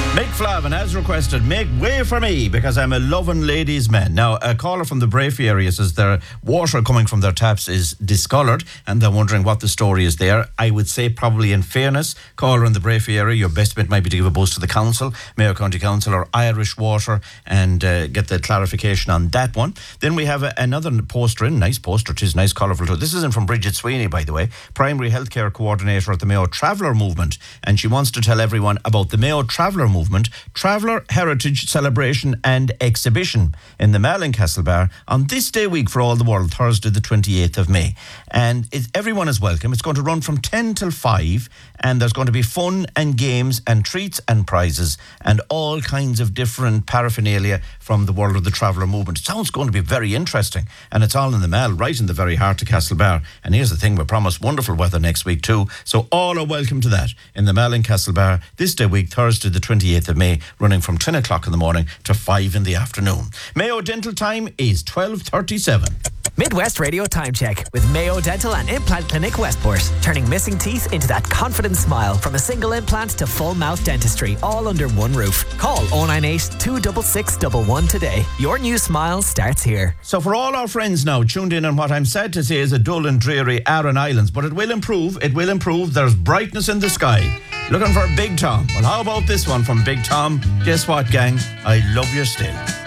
Mick Flavin, as requested, make way for me because I'm a loving ladies' man. Now, a caller from the Brafey area says their water coming from their taps is discoloured and they're wondering what the story is there. I would say, probably in fairness, caller in the Brafey area, your best bet might be to give a buzz to the council, Mayo County Council or Irish Water, and get the clarification on that one. Then we have another poster in, nice poster, it is nice, colourful too. This isn't from Bridget Sweeney, by the way, Primary Healthcare Coordinator at the Mayo Traveller Movement, and she wants to tell everyone about the Mayo Traveller Movement, Traveller Heritage Celebration and Exhibition in the Mall in Castlebar on this day week for all the world, Thursday the 28th of May. And everyone is welcome. It's going to run from 10 till 5 and there's going to be fun and games and treats and prizes and all kinds of different paraphernalia from the world of the Traveller Movement. It sounds going to be very interesting, and it's all in the Mall, right in the very heart of Castlebar. And here's the thing, we promise wonderful weather next week too, so all are welcome to that in the Mall in Castlebar this day week, Thursday the 28th of May, running from 10 o'clock in the morning to 5 in the afternoon. Mayo Dental time is 12:37. Midwest Radio Time Check with Mayo Dental and Implant Clinic Westport. Turning missing teeth into that confident smile. From a single implant to full mouth dentistry, all under one roof. Call 098 266 111 today. Your new smile starts here. So for all our friends now tuned in on what I'm sad to say is a dull and dreary Aran Islands, but it will improve. There's brightness in the sky. Looking for Big Tom. Well, how about this one from Big Tom? Guess what, gang? I love you still.